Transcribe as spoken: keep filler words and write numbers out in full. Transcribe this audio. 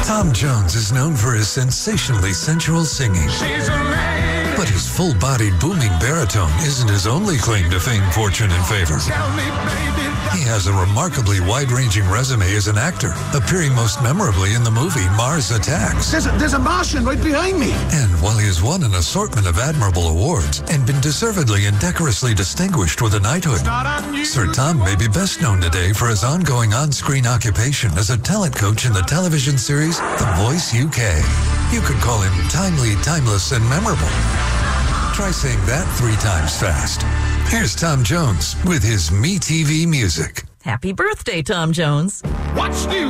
Tom Jones is known for his sensationally sensual singing. But his full-bodied booming baritone isn't his only claim to fame, fortune, and favor. He has a remarkably wide-ranging resume as an actor, appearing most memorably in the movie Mars Attacks. There's a, there's a Martian right behind me. And while he has won an assortment of admirable awards and been deservedly and decorously distinguished with a knighthood, Sir Tom may be best known today for his ongoing on-screen occupation as a talent coach in the television series The Voice U K. You could call him timely, timeless, and memorable. Try saying that three times fast. Here's Tom Jones with his MeTV music. Happy birthday, Tom Jones. What's new?